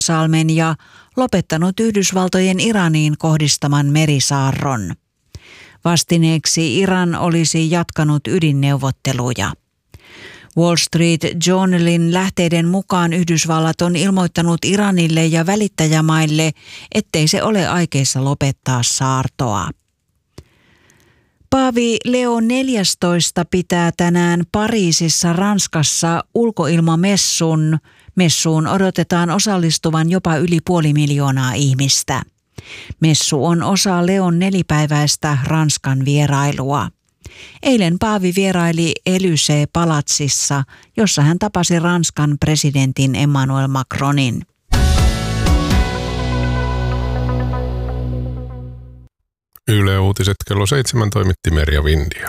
Salmen ja lopettanut Yhdysvaltojen Iraniin kohdistaman merisaarron. Vastineeksi Iran olisi jatkanut ydinneuvotteluja. Wall Street Journalin lähteiden mukaan Yhdysvallat on ilmoittanut Iranille ja välittäjämaille, ettei se ole aikeissa lopettaa saartoa. Paavi Leo XIV pitää tänään Pariisissa, Ranskassa ulkoilmamessun. Messuun odotetaan osallistuvan jopa yli 500 000 ihmistä. Messu on osa Leon 4-päiväistä Ranskan vierailua. Eilen paavi vieraili Élysée-palatsissa, jossa hän tapasi Ranskan presidentin Emmanuel Macronin. Yle Uutiset kello 7 toimitti Merja Vindia.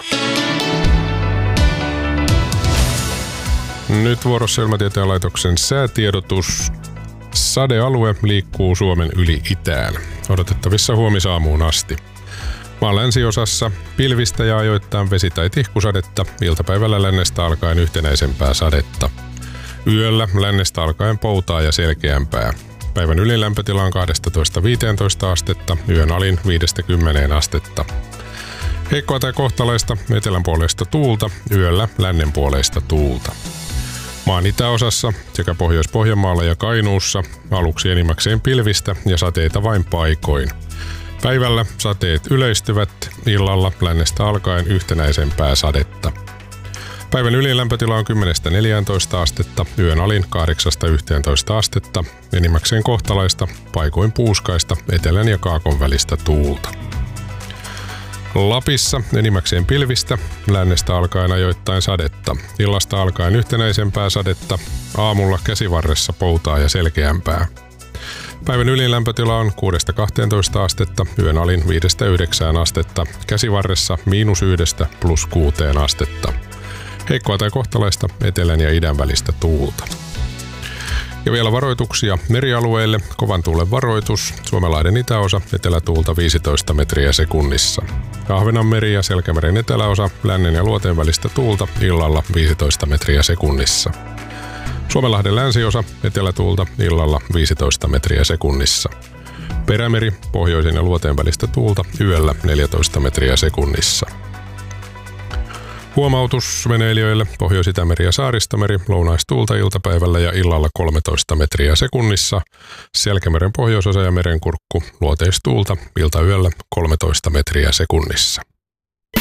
Nyt vuorossa Ilmatieteen laitoksen säätiedotus. Sadealue liikkuu Suomen yli itään. Odotettavissa huomisaamuun asti. Maan länsiosassa pilvistä ja ajoittain vesi- tai tihkusadetta, iltapäivällä lännestä alkaen yhtenäisempää sadetta. Yöllä lännestä alkaen poutaa ja selkeämpää. Päivän ylin lämpötila on 12-15 astetta, yön alin 5-10 astetta. Heikkoa tai kohtalaista etelän puoleista tuulta, yöllä lännen puoleista tuulta. Maan itäosassa sekä Pohjois-Pohjanmaalla ja Kainuussa aluksi enimmäkseen pilvistä ja sateita vain paikoin. Päivällä sateet yleistyvät, illalla lännestä alkaen yhtenäisempää sadetta. Päivän ylin lämpötila on 10-14 astetta, yön alin 8-11 astetta, enimmäkseen kohtalaista, paikoin puuskaista, etelän ja kaakon välistä tuulta. Lapissa enimmäkseen pilvistä, lännestä alkaen ajoittain sadetta, illasta alkaen yhtenäisempää sadetta, aamulla käsivarressa poutaa ja selkeämpää. Päivän ylin lämpötila on 6-12 astetta, yön alin 5-9 astetta, käsivarressa -1 +6 astetta. Heikkoa tai kohtalaista etelän ja idän välistä tuulta. Ja vielä varoituksia merialueille. Kovan tuulen varoitus. Suomenlahden itäosa, etelätuulta 15 metriä sekunnissa. Ahvenanmeri ja Selkämeren eteläosa, lännen ja luoteen välistä tuulta, illalla 15 metriä sekunnissa. Suomenlahden länsiosa, etelätuulta, illalla 15 metriä sekunnissa. Perämeri, pohjoisen ja luoteen välistä tuulta, yöllä 14 metriä sekunnissa. Huomautus veneilijöille: Pohjois-Itämeri ja Saaristomeri, lounaistuulta iltapäivällä ja illalla 13 metriä sekunnissa. Selkämeren pohjoisosa ja merenkurkku, luoteistuulta, iltayöllä 13 metriä sekunnissa.